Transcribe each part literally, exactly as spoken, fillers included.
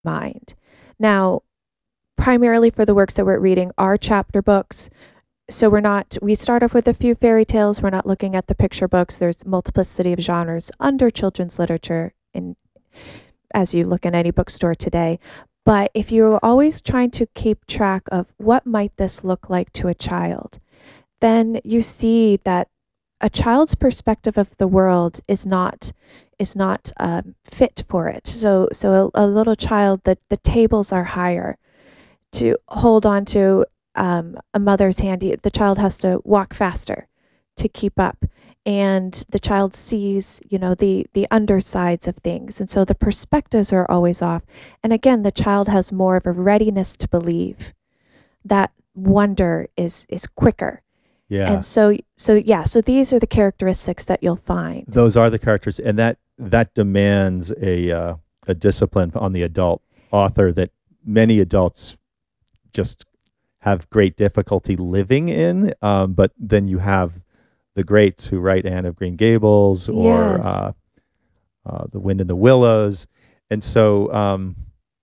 mind. Now, primarily for the works that we're reading are chapter books. So we're not, we start off with a few fairy tales. We're not looking at the picture books. There's multiplicity of genres under children's literature in, as you look in any bookstore today. But if you're always trying to keep track of what might this look like to a child, then you see that a child's perspective of the world is not is not um, fit for it. So so a, a little child, that the tables are higher. To hold on to um, a mother's hand, the child has to walk faster to keep up, and the child sees, you know, the the undersides of things, and so the perspectives are always off. And again, the child has more of a readiness to believe. That wonder is is quicker. Yeah. And so so yeah, so these are the characteristics that you'll find. Those are the characters, and that that demands a uh, a discipline on the adult author that many adults just have great difficulty living in. Um, but then you have the greats who write Anne of Green Gables or Yes. uh, uh, The Wind in the Willows, and so um,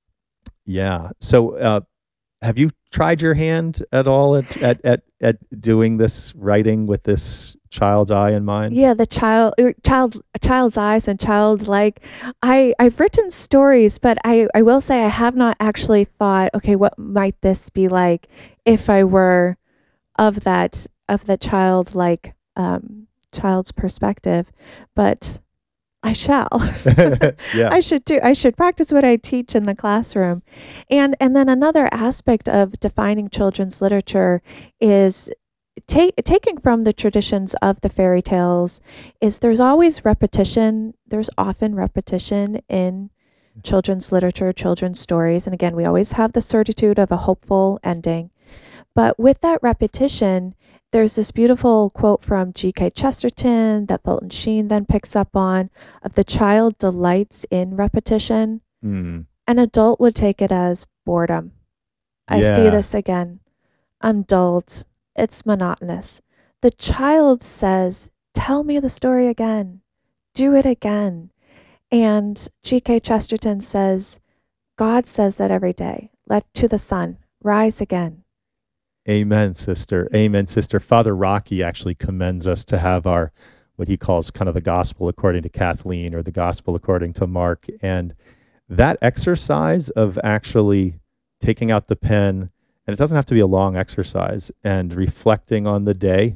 yeah. So uh, have you tried your hand at all at, at at at doing this writing with this child's eye in mind? Yeah, the child, er, child, child's eyes and childlike. I I've written stories, but I I will say I have not actually thought, okay, what might this be like if I were of that of the childlike um, child's perspective, but I shall. Yeah. I should do. I should practice what I teach in the classroom, and and then another aspect of defining children's literature is take, taking from the traditions of the fairy tales is there's always repetition. There's often repetition in children's literature, children's stories. And again, we always have the certitude of a hopeful ending. But with that repetition, there's this beautiful quote from G K. Chesterton that Fulton Sheen then picks up on of the child delights in repetition. Mm. An adult would take it as boredom. I see Yeah. this again. I'm dulled. It's monotonous. The child says, tell me the story again. Do it again. And G K. Chesterton says, God says that every day. Let to the sun rise again. Amen, sister. Amen, sister. Father Rocky actually commends us to have our, what he calls kind of the gospel according to Kathleen or the gospel according to Mark. And that exercise of actually taking out the pen, and it doesn't have to be a long exercise, and reflecting on the day,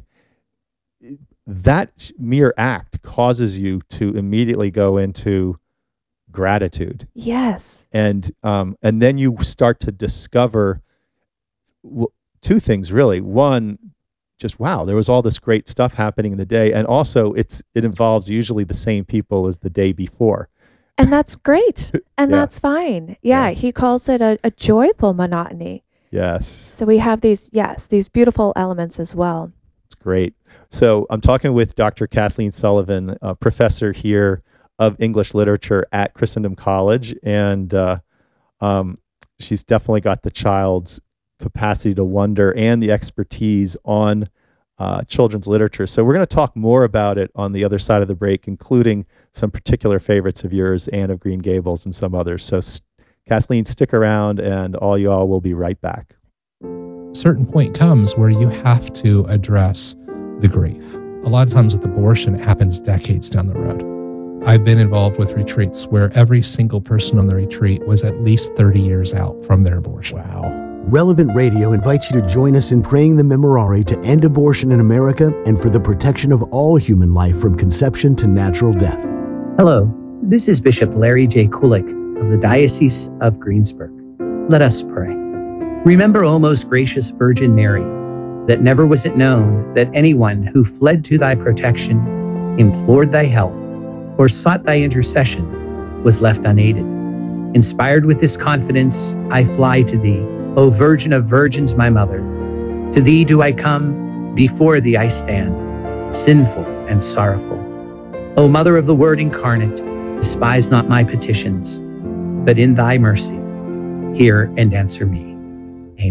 that mere act causes you to immediately go into gratitude. Yes. And um, and then you start to discover w- two things really. One, just wow, there was all this great stuff happening in the day, and also it's it involves usually the same people as the day before. And that's great. And Yeah. that's fine. Yeah, Yeah. he calls it a, a joyful monotony. Yes, So we have these, yes, these beautiful elements as well. it's great. So I'm talking with Doctor Kathleen Sullivan, a professor here of English literature at Christendom College, and uh, um, she's definitely got the child's capacity to wonder and the expertise on uh, children's literature. So we're going to talk more about it on the other side of the break, including some particular favorites of yours, Anne of Green Gables and some others. So s- Kathleen, stick around, and all y'all will be right back. A certain point comes where you have to address the grief. A lot of times with abortion, it happens decades down the road. I've been involved with retreats where every single person on the retreat was at least thirty years out from their abortion. Wow. Relevant Radio invites you to join us in praying the Memorare to end abortion in America and for the protection of all human life from conception to natural death. Hello, this is Bishop Larry J. Kulik of the Diocese of Greensburg. Let us pray. Remember, O most gracious Virgin Mary, that never was it known that anyone who fled to thy protection, implored thy help, or sought thy intercession was left unaided. Inspired with this confidence, I fly to thee, O Virgin of Virgins, my mother. To thee do I come, before thee I stand, sinful and sorrowful. O Mother of the Word incarnate, despise not my petitions, but in thy mercy, hear and answer me. Amen.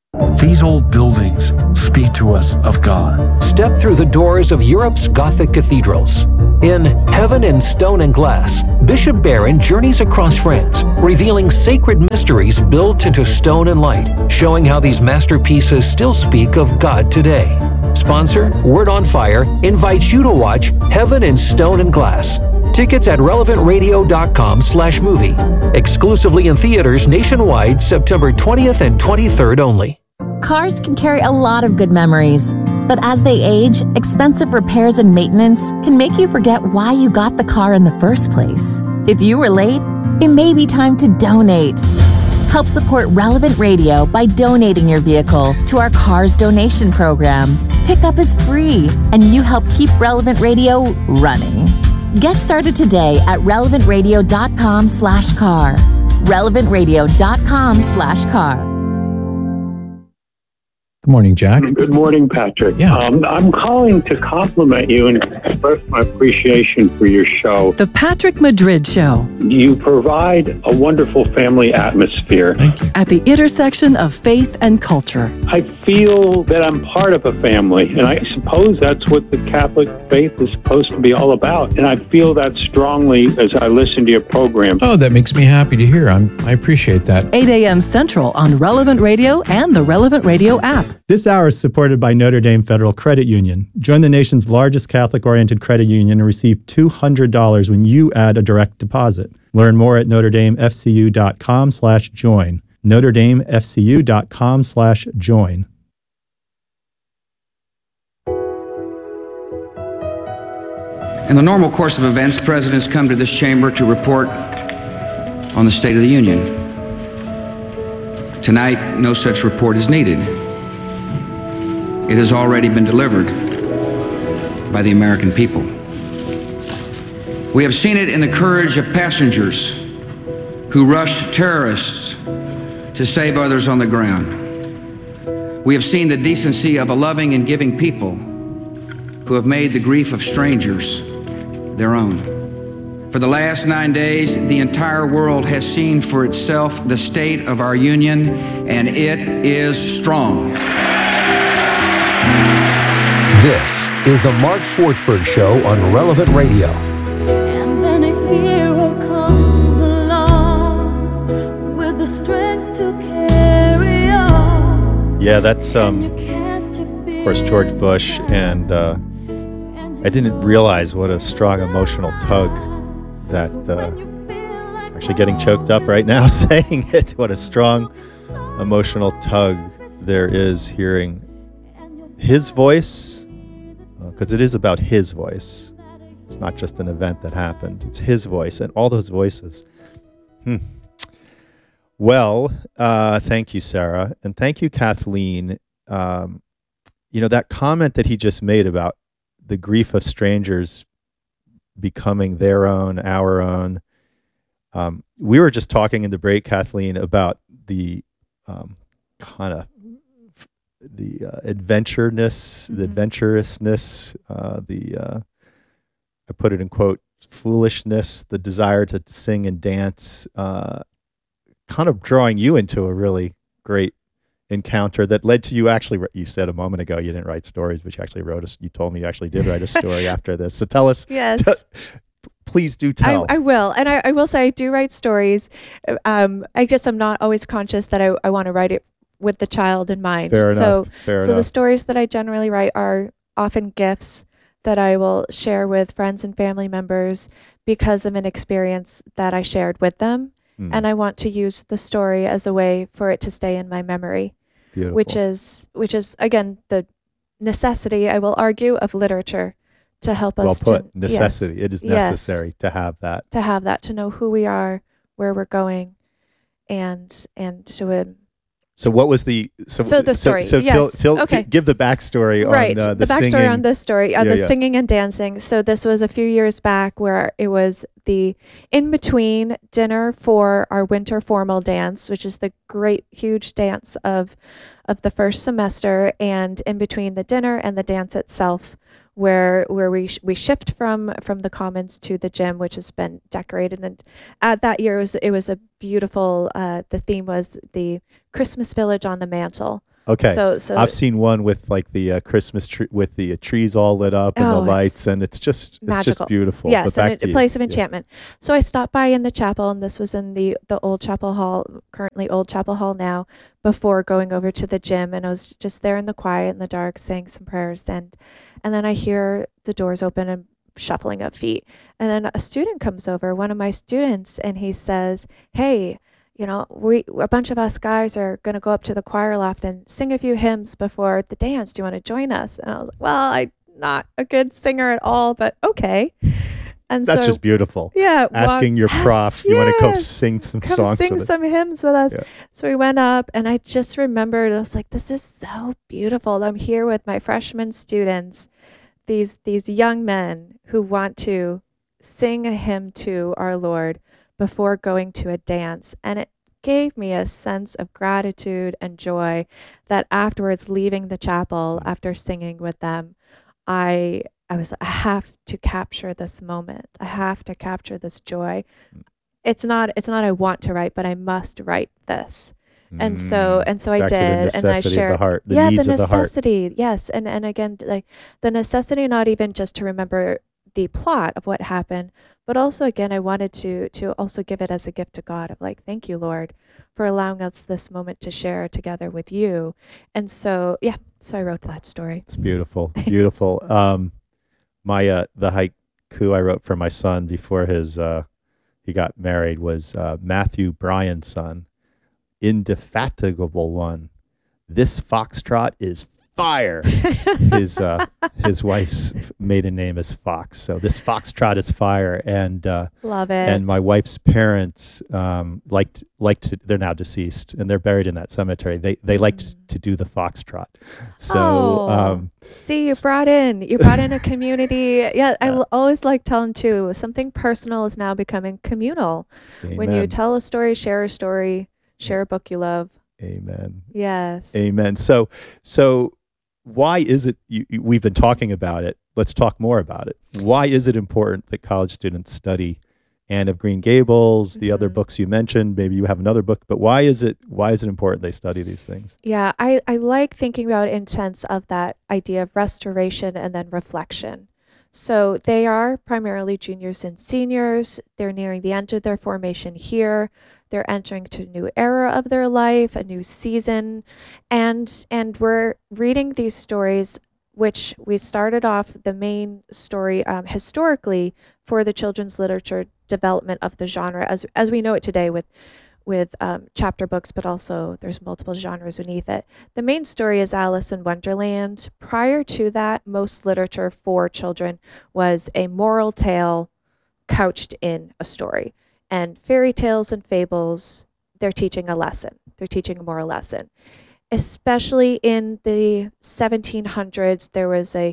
These old buildings speak to us of God. Step through the doors of Europe's Gothic cathedrals. In Heaven in Stone and Glass, Bishop Barron journeys across France, revealing sacred mysteries built into stone and light, showing how these masterpieces still speak of God today. Sponsor, Word on Fire, invites you to watch Heaven in Stone and Glass. Tickets at relevant radio dot com slash movie. Exclusively in theaters nationwide, September twentieth and twenty-third only. Cars can carry a lot of good memories, but as they age, expensive repairs and maintenance can make you forget why you got the car in the first place. If you were late, it may be time to donate. Help support Relevant Radio by donating your vehicle to our Cars Donation Program. Pickup is free, and you help keep Relevant Radio running. Get started today at relevant radio dot com slash car. relevant radio dot com slash car. Good morning, Jack. Good morning, Patrick. Yeah. Um, I'm calling to compliment you and express my appreciation for your show. The Patrick Madrid Show. You provide a wonderful family atmosphere. Thank you. At the intersection of faith and culture. I feel that I'm part of a family, and I suppose that's what the Catholic faith is supposed to be all about. And I feel that strongly as I listen to your program. Oh, that makes me happy to hear. I'm, I appreciate that. eight a.m. Central on Relevant Radio and the Relevant Radio app. This hour is supported by Notre Dame Federal Credit Union. Join the nation's largest Catholic-oriented credit union and receive two hundred dollars when you add a direct deposit. Learn more at notre dame f c u dot com slash join. notre dame f c u dot com slash join. In the normal course of events, presidents come to this chamber to report on the State of the Union. Tonight, no such report is needed. It has already been delivered by the American people. We have seen it in the courage of passengers who rushed terrorists to save others on the ground. We have seen the decency of a loving and giving people who have made the grief of strangers their own. For the last nine days, the entire world has seen for itself the state of our union, and it is strong. This is the Mark Schwartzberg Show on Relevant Radio. And then a hero comes along with the strength to carry on. Yeah, that's, um, of course, George Bush, and uh, I didn't realize what a strong emotional tug that, uh, actually getting choked up right now saying it, what a strong emotional tug there is hearing his voice, because uh, it is about his voice. It's not just an event that happened. It's his voice and all those voices. Hmm. Well, uh, thank you, Sarah. And thank you, Kathleen. Um, you know, that comment that he just made about the grief of strangers becoming their own, our own. Um, we were just talking in the break, Kathleen, about the um, kind of the uh, adventureness, mm-hmm. the adventurousness, uh, the, uh, I put it in quote, foolishness, the desire to sing and dance, uh, kind of drawing you into a really great encounter that led to you actually, you said a moment ago you didn't write stories, but you actually wrote a, you told me you actually did write a story after this. So tell us. Yes. T- please do tell. I, I will. And I, I will say I do write stories. Um, I just am not always conscious that I, I want to write it with the child in mind. Fair so enough. Fair so enough. The stories that I generally write are often gifts that I will share with friends and family members because of an experience that I shared with them. Mm. And I want to use the story as a way for it to stay in my memory. Beautiful. Which is, which is again, the necessity, I will argue, of literature to help well us put, to... necessity. Yes, it is yes, necessary to have that. To have that, to know who we are, where we're going, and and to... Um, So what was the so, so the story? So, so yes. Phil, Phil, okay. give the backstory right. on uh, the, the backstory singing. on this story on yeah, the yeah. singing and dancing. So this was a few years back where it was the in between dinner for our winter formal dance, which is the great huge dance of of the first semester, and in between the dinner and the dance itself, where where we sh- we shift from from the commons to the gym, which has been decorated. And at that year it was it was a beautiful. Uh, the theme was the Christmas village on the mantle. Okay. So, so I've seen one with like the uh, Christmas tree with the uh, trees all lit up and Oh, the it's lights, and it's just it's magical. just beautiful. Yes, But back and it, to a you. place of Yeah. enchantment. So I stopped by in the chapel, and this was in the the old chapel hall, currently old chapel hall now, before going over to the gym, and I was just there in the quiet, in the dark, saying some prayers, and and then I hear the doors open and shuffling of feet, and then a student comes over, one of my students, and he says, "Hey, you know, we a bunch of us guys are going to go up to the choir loft and sing a few hymns before the dance. Do you want to join us?" And I was like, "Well, I'm not a good singer at all, but okay." And That's so, just beautiful. yeah, Asking walk- your yes, prof, you want to come yes, sing some come songs sing with us? some hymns with us. Yeah. So we went up, and I just remembered, I was like, "This is so beautiful. I'm here with my freshman students, these these young men who want to sing a hymn to our Lord before going to a dance." And it gave me a sense of gratitude and joy that afterwards, leaving the chapel after singing with them, I I was I have to capture this moment. I have to capture this joy. It's not it's not I want to write, but I must write this. And so Mm. and so I Back to the did, and I necessity of the shared. heart, the yeah, needs the of the heart. necessity. Yes, and and again, like the necessity, not even just to remember the plot of what happened, but also again, I wanted to to also give it as a gift to God of like, thank you, Lord, for allowing us this moment to share together with you. And so yeah, so I wrote that story. It's beautiful, beautiful. Um, my uh, the haiku I wrote for my son before his uh, he got married was uh, Matthew Bryan's son, indefatigable one. This foxtrot is fire. his uh, his wife's maiden name is Fox, so this foxtrot is fire. And uh, Love it. and my wife's parents um, liked liked to, they're now deceased, and they're buried in that cemetery. They they liked to do the foxtrot. So Oh, um, see, you brought in you brought in a community. Yeah, I l- always like telling too. Something personal is now becoming communal. When you Amen. tell a story, share a story, share a book you love. Amen. Yes. Amen. So so why is it you, you- we've been talking about it? Let's talk more about it. Why is it important that college students study Anne of Green Gables, the other Mhm. books you mentioned? Maybe you have another book, but why is it why is it important they study these things? Yeah, I, I like thinking about it in sense of that idea of restoration and then reflection. So they are primarily juniors and seniors. They're nearing the end of their formation here. They're entering to a new era of their life, a new season. And and we're reading these stories, which we started off the main story um, historically for the children's literature development of the genre as as we know it today with with um, chapter books, but also there's multiple genres beneath it. The main story is Alice in Wonderland. Prior to that, most literature for children was a moral tale couched in a story. And fairy tales and fables, they're teaching a lesson. They're teaching a moral lesson. Especially in the seventeen hundreds, there was a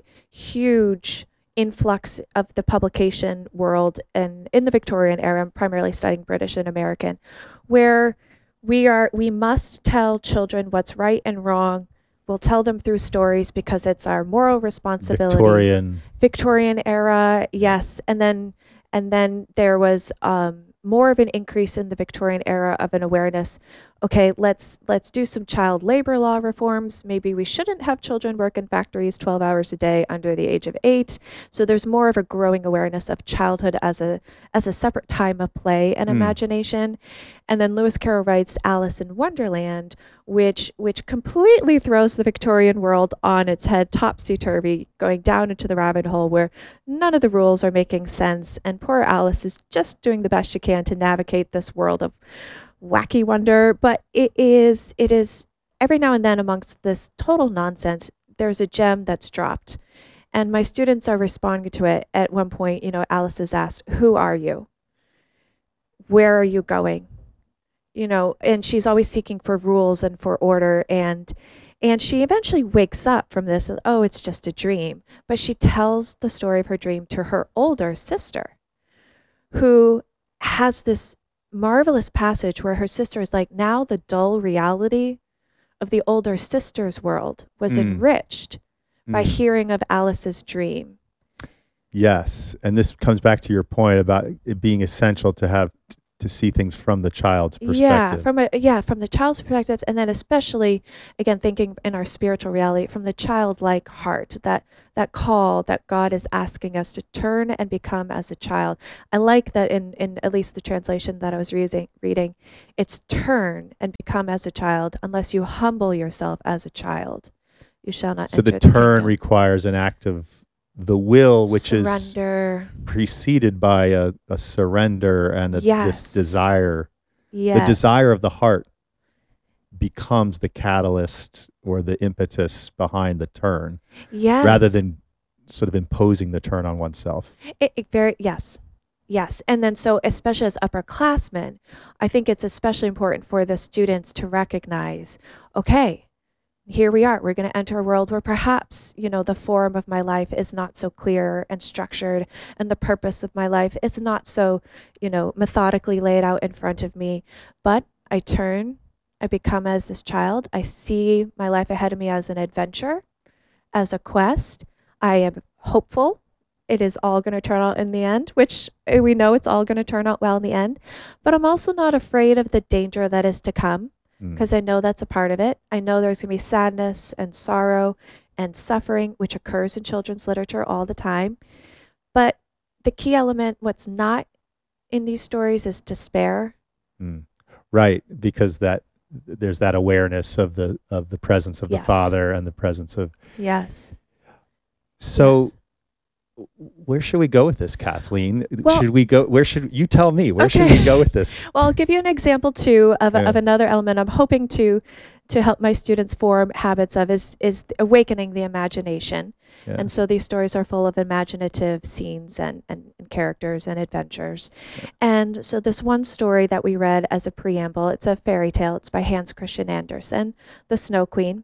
huge influx of the publication world and in the Victorian era. I'm primarily studying British and American, where we are we must tell children what's right and wrong. We'll tell them through stories because it's our moral responsibility. Victorian. Victorian era, yes, and then and then there was um, more of an increase in the Victorian era of an awareness. Okay, let's let's do some child labor law reforms. Maybe we shouldn't have children work in factories twelve hours a day under the age of eight. So there's more of a growing awareness of childhood as a as a separate time of play and Mm. imagination. And then Lewis Carroll writes Alice in Wonderland, which which completely throws the Victorian world on its head, topsy-turvy, going down into the rabbit hole where none of the rules are making sense, and poor Alice is just doing the best she can to navigate this world of wacky wonder. But it is it is every now and then amongst this total nonsense, there's a gem that's dropped. And my students are responding to it. At one point, you know, Alice is asked, "Who are you? Where are you going?" You know, and she's always seeking for rules and for order, and and she eventually wakes up from this, and, oh, it's just a dream. But she tells the story of her dream to her older sister, who has this marvelous passage where her sister is like, now the dull reality of the older sister's world was Mm. enriched by Mm. hearing of Alice's dream. Yes, and this comes back to your point about it being essential to have to see things from the child's perspective. Yeah, from a yeah, from the child's perspective, and then especially again thinking in our spiritual reality from the childlike heart, that that call that God is asking us to turn and become as a child. I like that in in at least the translation that I was reading, reading, it's turn and become as a child. Unless you humble yourself as a child, you shall not So enter the the turn kingdom. requires an act of the will, which Surrender. is preceded by a, a surrender and a, Yes. this desire. Yes. The desire of the heart becomes the catalyst or the impetus behind the turn, Yes. rather than sort of imposing the turn on oneself. It, it very yes, yes, and then so especially as upperclassmen, I think it's especially important for the students to recognize, okay, here we are. We're going to enter a world where perhaps you know the form of my life is not so clear and structured, and the purpose of my life is not so you know methodically laid out in front of me. But I turn, I become as this child. I see my life ahead of me as an adventure, as a quest. I am hopeful it is all going to turn out in the end, which uh, we know it's all going to turn out well in the end. But I'm also not afraid of the danger that is to come, because I know that's a part of it. I know there's going to be sadness and sorrow and suffering, which occurs in children's literature all the time. But the key element, what's not in these stories, is despair. Mm. Right, because that there's that awareness of the of the presence of the Yes. Father and the presence of. Yes. So, where should we go with this, Kathleen? Well- should we go? Where should you tell me? Where should Okay. we go with this? Well, I'll give you an example too of, a, Yeah. of another element I'm hoping to to help my students form habits of is is awakening the imagination. Yeah. And so these stories are full of imaginative scenes and, and, and characters and adventures. And so this one story that we read as a preamble, it's a fairy tale. It's by Hans Christian Andersen, The Snow Queen.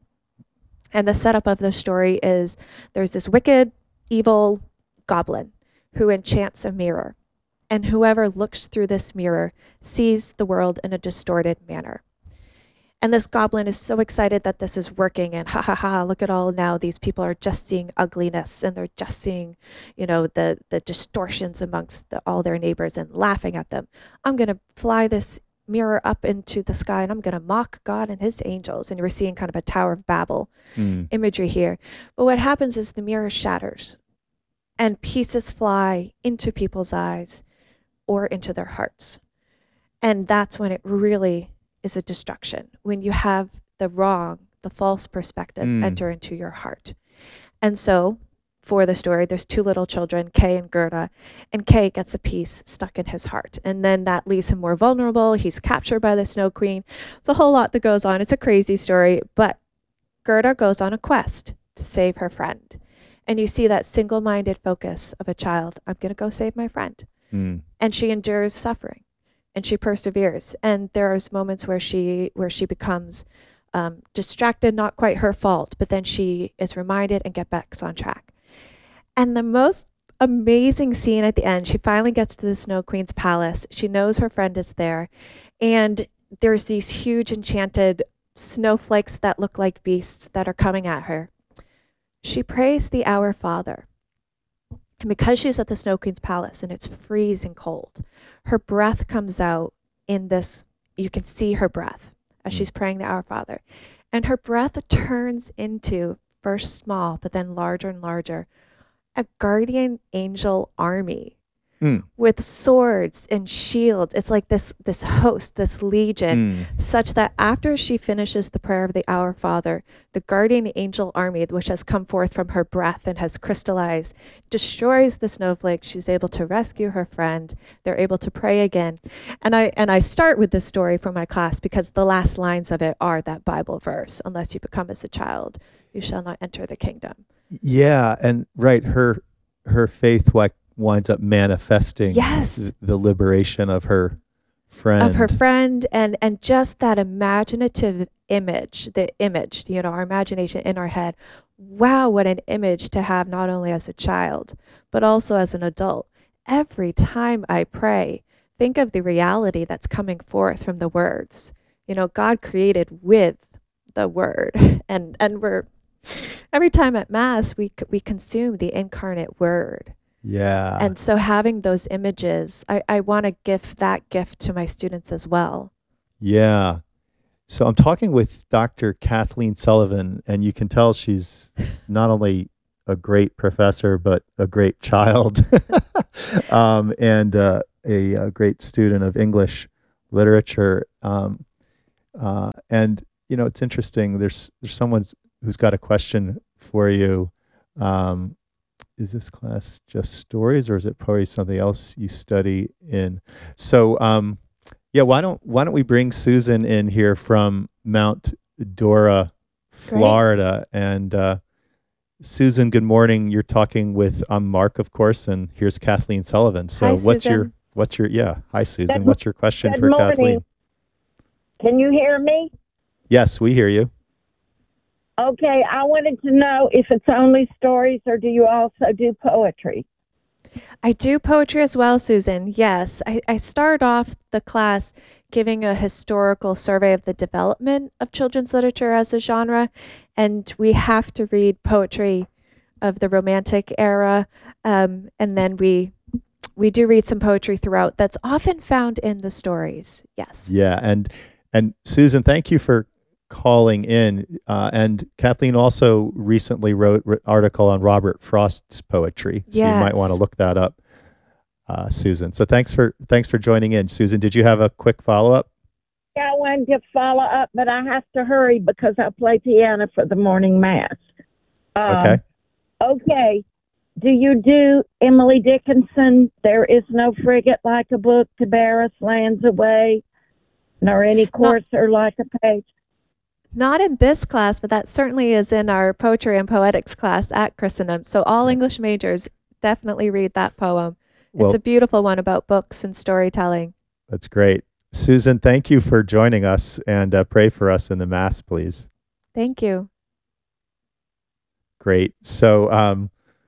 And the setup of the story is there's this wicked, evil goblin who enchants a mirror. And whoever looks through this mirror sees the world in a distorted manner. And this goblin is so excited that this is working, and ha ha ha, look at all now these people are just seeing ugliness, and they're just seeing, you know, the, the distortions amongst the, all their neighbors and laughing at them. I'm going to fly this mirror up into the sky and I'm going to mock God and his angels. And we're seeing kind of a Tower of Babel Mm. imagery here. But what happens is the mirror shatters and pieces fly into people's eyes or into their hearts. And that's when it really is a destruction, when you have the wrong, the false perspective Mm. enter into your heart. And so for the story, there's two little children, Kay and Gerda, and Kay gets a piece stuck in his heart. And then that leaves him more vulnerable. He's captured by the Snow Queen. It's a whole lot that goes on. It's a crazy story, but Gerda goes on a quest to save her friend. And you see that single-minded focus of a child. I'm going to go save my friend. Mm. And she endures suffering and she perseveres. And there's moments where she where she becomes um, distracted, not quite her fault, but then she is reminded and get back on track. And the most amazing scene at the end, she finally gets to the Snow Queen's palace. She knows her friend is there. And there's these huge enchanted snowflakes that look like beasts that are coming at her. She prays the Our Father. And because she's at the Snow Queen's palace and it's freezing cold, her breath comes out in this, you can see her breath as she's praying the Our Father. And her breath turns into, first small, but then larger and larger, a guardian angel army Mm. with swords and shields. It's like this this host, this legion, Mm. such that after she finishes the prayer of the Our Father, the guardian angel army, which has come forth from her breath and has crystallized, destroys the snowflake. She's able to rescue her friend. They're able to pray again. And I and I start with this story for my class because the last lines of it are that Bible verse, unless you become as a child, you shall not enter the kingdom. Yeah, and right, her her faith wi- winds up manifesting Yes. th- the liberation of her friend. Of her friend, and and just that imaginative image, the image, you know, our imagination in our head. Wow, what an image to have not only as a child, but also as an adult. Every time I pray, think of the reality that's coming forth from the words. You know, God created with the word, and and we're every time at Mass we c- we consume the incarnate Word. Yeah. And so having those images, I, I want to give that gift to my students as well. Yeah. So I'm talking with Doctor Kathleen Sullivan, and you can tell she's not only a great professor, but a great child, um, and uh, a, a great student of English literature. Um, uh, and you know, it's interesting. There's there's someone who's got a question for you. Um, is this class just stories, or is it probably something else you study in? So. Um, Yeah, why don't why don't we bring Susan in here from Mount Dora, Florida? Great. And uh, Susan, good morning. You're talking with I'm Mark, of course, and here's Kathleen Sullivan. So hi, what's Susan. your what's your yeah? Hi, Susan. Good, what's your question good for morning. Kathleen? Can you hear me? Yes, we hear you. Okay, I wanted to know if it's only stories or do you also do poetry? I do poetry as well, Susan. Yes, I, I start off the class giving a historical survey of the development of children's literature as a genre, and we have to read poetry of the Romantic era, um, and then we we do read some poetry throughout that's often found in the stories. Yes. Yeah, and and Susan, thank you for calling in. Uh, and Kathleen also recently wrote an article on Robert Frost's poetry, so yes. you might want to look that up, uh, Susan. So thanks for thanks for joining in, Susan. Did you have a quick follow up? Yeah, I wanted to follow up, but I have to hurry because I play piano for the morning mass. Um, okay. Okay. Do you do Emily Dickinson? There is no frigate like a book to bear us lands away, nor any courser like a page. Not in this class, but that certainly is in our poetry and poetics class at Christendom. So all English majors definitely read that poem. It's Well, a beautiful one about books and storytelling. That's great. Susan, thank you for joining us, and uh, pray for us in the Mass, please. Thank you. Great. So, um,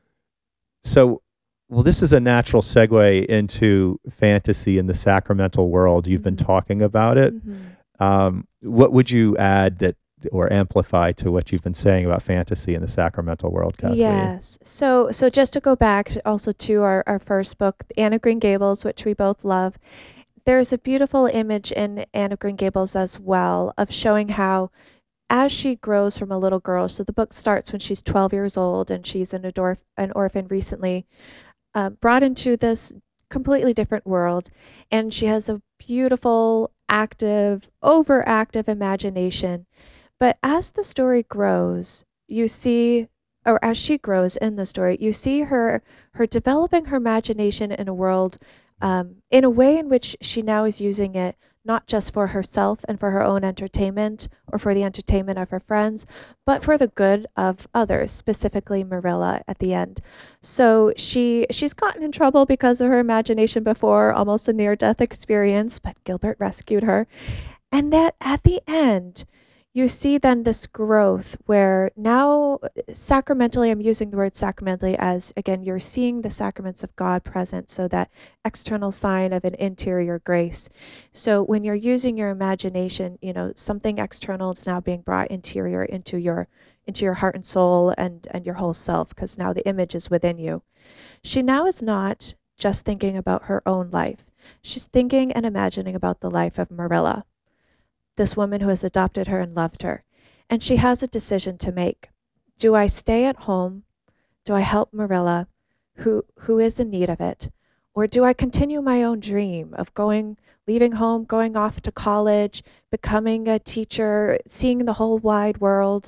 so, well, this is a natural segue into fantasy in the sacramental world. You've been talking about it. Mm-hmm. Um, what would you add that or amplify to what you've been saying about fantasy in the sacramental world, Kathleen? Yes. So, so just to go back also to our, our first book, Anne of Green Gables, which we both love, there's a beautiful image in Anne of Green Gables as well of showing how as she grows from a little girl, so the book starts when she's twelve years old and she's an, ador- an orphan recently, uh, brought into this completely different world, and she has a beautiful, active, overactive imagination. But as the story grows, you see, or as she grows in the story, you see her her developing her imagination in a world, um, in a way in which she now is using it not just for herself and for her own entertainment or for the entertainment of her friends, but for the good of others, specifically Marilla at the end. So she she's gotten in trouble because of her imagination before, almost a near-death experience, but Gilbert rescued her. And that at the end, you see then this growth where now sacramentally, I'm using the word sacramentally as, again, you're seeing the sacraments of God present, so that external sign of an interior grace. So when you're using your imagination, you know, something external is now being brought interior into your into your heart and soul and, and your whole self, because now the image is within you. She now is not just thinking about her own life. She's thinking and imagining about the life of Marilla, this woman who has adopted her and loved her. And she has a decision to make. Do I stay at home? Do I help Marilla, who who is in need of it? Or do I continue my own dream of going, leaving home, going off to college, becoming a teacher, seeing the whole wide world?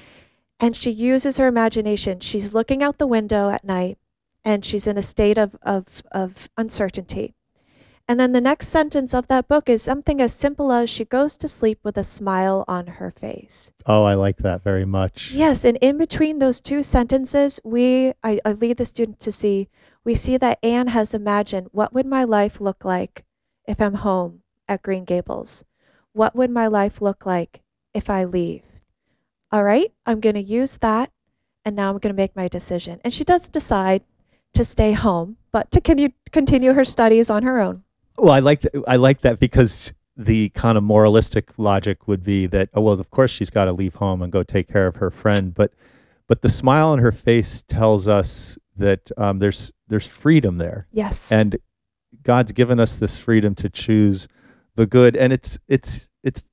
And she uses her imagination. She's looking out the window at night, and she's in a state of, of, of uncertainty. And then the next sentence of that book is something as simple as she goes to sleep with a smile on her face. Oh, I like that very much. Yes, and in between those two sentences, we I, I lead the student to see, we see that Anne has imagined, what would my life look like if I'm home at Green Gables? What would my life look like if I leave? All right, I'm going to use that, and now I'm going to make my decision. And she does decide to stay home, but to continue, continue her studies on her own. Well, I like that. I like that because the kind of moralistic logic would be that, oh, well, of course she's got to leave home and go take care of her friend. But, but the smile on her face tells us that um, there's there's freedom there. Yes. And God's given us this freedom to choose the good, and it's it's it's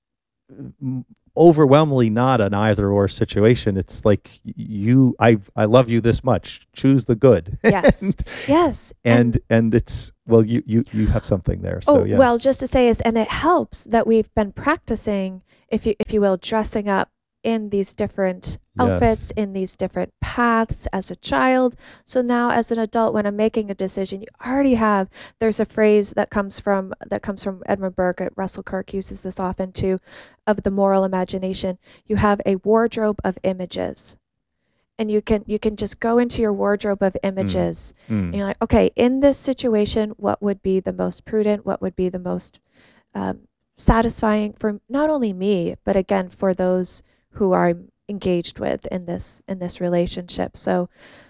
overwhelmingly not an either or situation. It's like you, I I love you this much. Choose the good. Yes. and, yes. And, and and it's well, you you you have something there. So oh yeah. well, just to say is, and it helps that we've been practicing, if you if you will, dressing up in these different outfits, Yes. in these different paths as a child. So now as an adult, when I'm making a decision, you already have, there's a phrase that comes from, that comes from Edmund Burke, uh, Russell Kirk uses this often too, of the moral imagination. You have a wardrobe of images. And you can, you can just go into your wardrobe of images. Mm. And you're like, okay, in this situation, what would be the most prudent? What would be the most um, satisfying for not only me, but again, for those who are engaged with in this in this relationship. So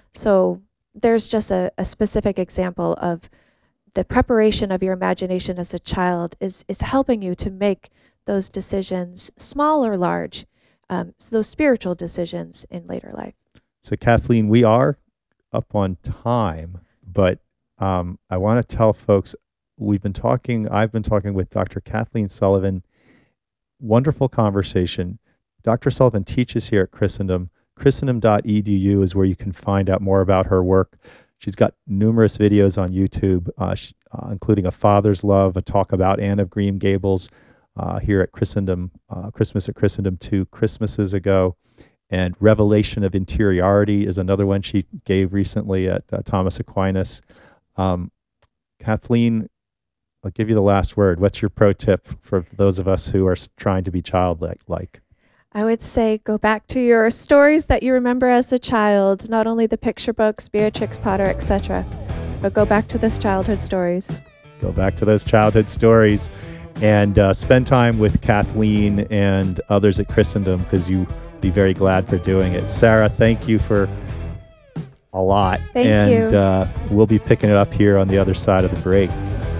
so there's just a, a specific example of the preparation of your imagination as a child is is helping you to make those decisions, small or large, um, so those spiritual decisions in later life. So Kathleen, we are up on time, but um, I want to tell folks we've been talking. I've been talking with Doctor Kathleen Sullivan. Wonderful conversation. Doctor Sullivan teaches here at Christendom. Christendom dot e d u is where you can find out more about her work. She's got numerous videos on YouTube, uh, sh- uh, including A Father's Love, a talk about Anne of Green Gables uh, here at Christendom, uh, Christmas at Christendom two Christmases ago. And Revelation of Interiority is another one she gave recently at uh, Thomas Aquinas. Um, Kathleen, I'll give you the last word. What's your pro tip for those of us who are s- trying to be childlike? Like? I would say go back to your stories that you remember as a child, not only the picture books, Beatrix Potter, et cetera, but go back to those childhood stories. Go back to those childhood stories and uh, spend time with Kathleen and others at Christendom, because you'll be very glad for doing it. Sarah, thank you for a lot. Thank and, you. And uh, we'll be picking it up here on the other side of the break.